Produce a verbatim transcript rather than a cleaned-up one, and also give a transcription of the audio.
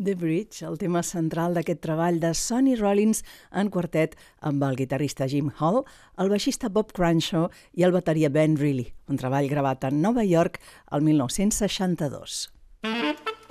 The Bridge, el tema central d'aquest treball de Sonny Rollins en quartet amb el guitarrista Jim Hall, el baixista Bob Cranshaw i el bateria Ben Reilly, un treball gravat a Nova York el mil nou-cents seixanta-dos.